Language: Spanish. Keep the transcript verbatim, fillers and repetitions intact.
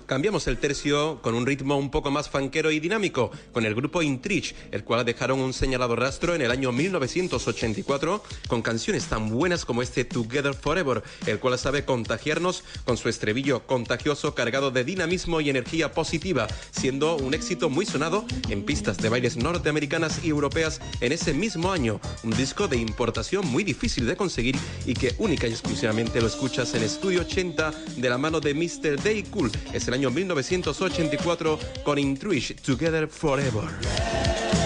Cambiamos el tercio con un ritmo un poco más funkero y dinámico, con el grupo Intrige, el cual dejaron un señalado rastro en el año mil novecientos ochenta y cuatro con canciones tan buenas como este Together Forever, el cual sabe contagiarnos con su estribillo contagioso cargado de dinamismo y energía positiva, siendo un éxito muy sonado en pistas de bailes norteamericanas y europeas en ese mismo año. Un disco de importación muy difícil de conseguir y que única y exclusivamente lo escuchas en Estudio ochenta de la mano de mister Day Cool. Es el año mil novecientos ochenta y cuatro con Intrige, Together Forever.